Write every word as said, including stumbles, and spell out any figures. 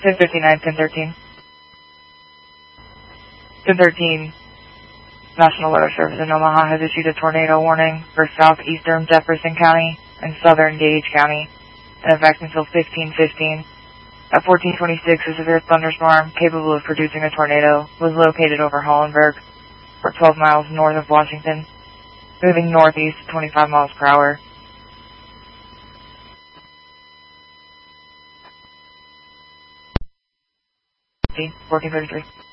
ten fifty-nine, ten thirteen. ten thirteen, National Weather Service in Omaha has issued a tornado warning for southeastern Jefferson County and southern Gage County, in effect until fifteen fifteen. At fourteen twenty-six, a severe thunderstorm capable of producing a tornado was located over Hollenberg, or twelve miles north of Washington, moving northeast at twenty-five miles per hour. fourteen thirty-three.